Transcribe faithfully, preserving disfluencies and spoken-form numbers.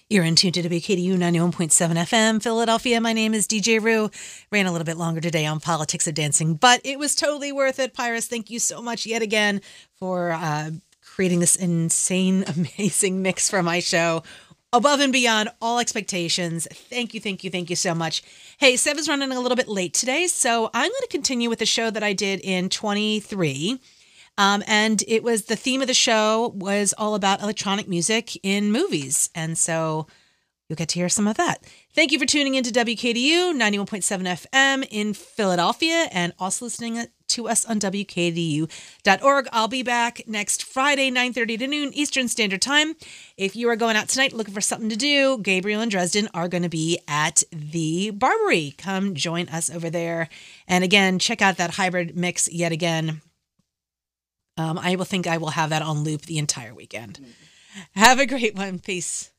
You're in tune to W K D U ninety-one point seven F M, Philadelphia. My name is D J Rue. Ran a little bit longer today on Politics of Dancing, but it was totally worth it. Pyrus, thank you so much yet again for uh, creating this insane, amazing mix for my show. Above and beyond all expectations. Thank you, thank you, thank you so much. Hey, Sev is running a little bit late today, so I'm going to continue with the show that I did in twenty-three. Um, and it was the theme of the show was all about electronic music in movies. And so you'll get to hear some of that. Thank you for tuning in to W K D U ninety-one point seven F M in Philadelphia and also listening to us on W K D U dot org. I'll be back next Friday, nine thirty to noon Eastern Standard Time. If you are going out tonight looking for something to do, Gabriel and Dresden are going to be at the Barbary. Come join us over there. And again, check out that hybrid mix yet again. Um, I will think I will have that on loop the entire weekend. Have a great one. Peace.